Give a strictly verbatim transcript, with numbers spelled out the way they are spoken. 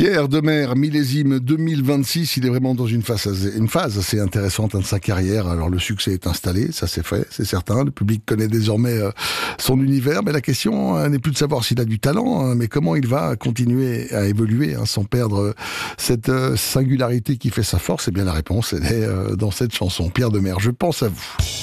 Pierre Demers, millésime deux mille vingt-six, il est vraiment dans une phase, assez, une phase assez intéressante de sa carrière. Alors le succès est installé, ça c'est fait, c'est certain. Le public connaît désormais euh, son univers, mais la question euh, n'est plus de savoir s'il a du talent, hein, mais comment il va continuer à évoluer hein, sans perdre euh, cette euh, singularité qui fait sa force. Eh bien la réponse, elle est euh, dans cette chanson. Pierre Demers, je pense à vous.